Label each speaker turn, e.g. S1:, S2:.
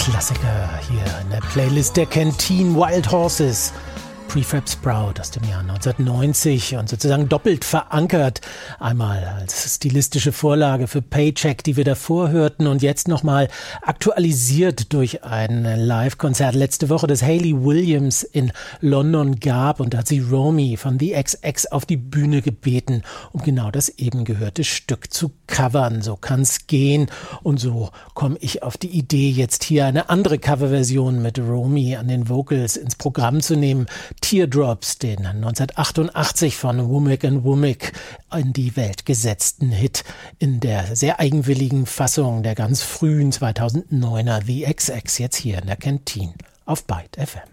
S1: Klassiker hier in der Playlist der Canteen, Wild Horses, Prefab Sprout aus dem Jahr 1990 und sozusagen doppelt verankert. Einmal als stilistische Vorlage für Paycheck, die wir davor hörten, und jetzt nochmal aktualisiert durch ein Live-Konzert letzte Woche, das Hayley Williams in London gab. Und da hat sie Romy von The XX auf die Bühne gebeten, um genau das eben gehörte Stück zu covern. So kann's gehen. Und so komme ich auf die Idee, jetzt hier eine andere Coverversion mit Romy an den Vocals ins Programm zu nehmen. Teardrops, den 1988 von Womack & Womack in die Welt gesetzten Hit in der sehr eigenwilligen Fassung der ganz frühen 2009er The XX, jetzt hier in der Canteen auf Byte FM.